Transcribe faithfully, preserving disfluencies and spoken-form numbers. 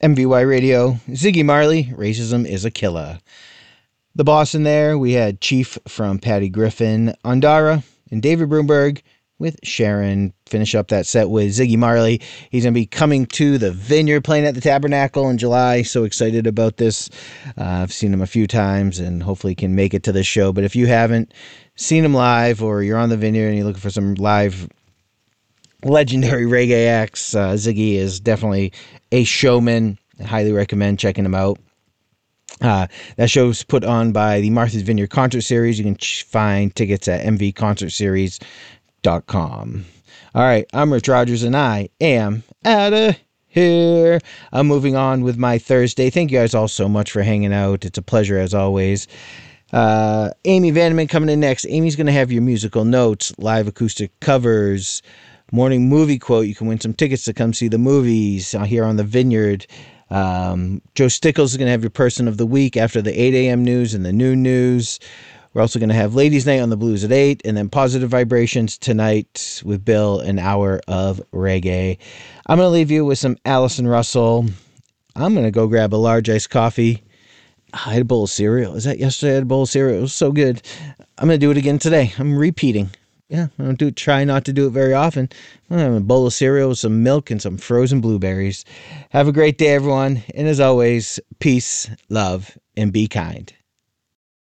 M V Y Radio, Ziggy Marley, Racism is a Killer. The boss in there, we had Chief from Patty Griffin, Andara, and David Broomberg with Sharon. Finish up that set with Ziggy Marley. He's going to be coming to the Vineyard, playing at the Tabernacle in July. So excited about this. Uh, I've seen him a few times and hopefully can make it to this show. But if you haven't seen him live, or you're on the Vineyard and you're looking for some live legendary reggae acts, uh, Ziggy is definitely a showman. I highly recommend checking him out. Uh, that show's put on by the Martha's Vineyard Concert Series. You can ch- find tickets at m v concert series dot com. All right, I'm Rich Rogers, and I am out of here. I'm moving on with my Thursday. Thank you guys all so much for hanging out. It's a pleasure as always. Uh, Amy Vandeman coming in next. Amy's going to have your musical notes, live acoustic covers, morning movie quote. You can win some tickets to come see the movies uh, here on the Vineyard. Um, Joe Stickles is going to have your person of the week after the eight a.m. news and the noon news. We're also going to have Ladies Night on the Blues at eight, and then Positive Vibrations tonight with Bill, an hour of reggae. I'm going to leave you with some Allison Russell. I'm going to go grab a large iced coffee. I had a bowl of cereal. Is that yesterday I had a bowl of cereal? It was so good. I'm going to do it again today. I'm repeating. Yeah, I don't do try not to do it very often. I'm gonna have a bowl of cereal with some milk and some frozen blueberries. Have a great day, everyone. And as always, peace, love, and be kind.